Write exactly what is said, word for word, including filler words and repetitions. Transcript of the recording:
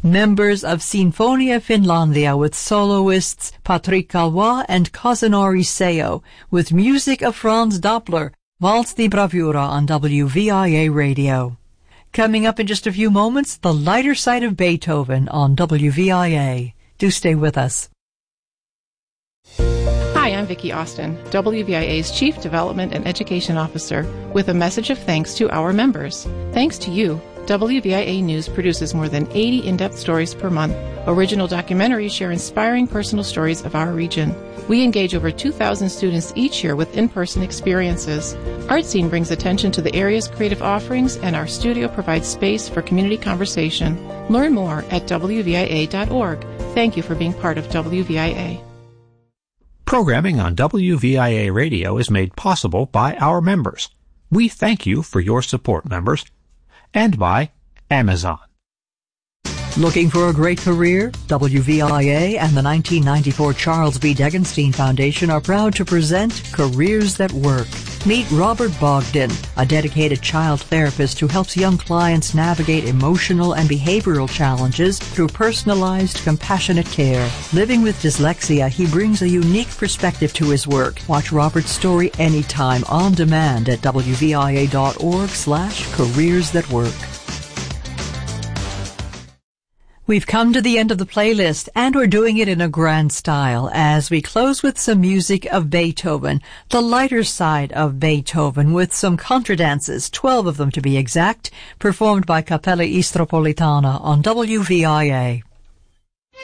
Members of Sinfonia Finlandia with soloists Patrick Galois and Kazunori Seo, with music of Franz Doppler, Waltz di Bravura on W V I A Radio. Coming up in just a few moments, The Lighter Side of Beethoven on W V I A. Do stay with us. Hi, I'm Vicki Austin, W V I A's Chief Development and Education Officer, with a message of thanks to our members. Thanks to you, W V I A News produces more than eighty in-depth stories per month. Original documentaries share inspiring personal stories of our region. We engage over two thousand students each year with in-person experiences. ArtScene brings attention to the area's creative offerings, and our studio provides space for community conversation. Learn more at W V I A dot org. Thank you for being part of W V I A. Programming on W V I A Radio is made possible by our members. We thank you for your support, members. And by Amazon. Looking for a great career? W V I A and the nineteen ninety-four Charles B. Degenstein Foundation are proud to present Careers That Work. Meet Robert Bogdan, a dedicated child therapist who helps young clients navigate emotional and behavioral challenges through personalized, compassionate care. Living with dyslexia, he brings a unique perspective to his work. Watch Robert's story anytime on demand at W V I A dot org slash careers that work. We've come to the end of the playlist, and we're doing it in a grand style as we close with some music of Beethoven, the lighter side of Beethoven, with some contradances, twelve of them to be exact, performed by Cappella Istropolitana on W V I A.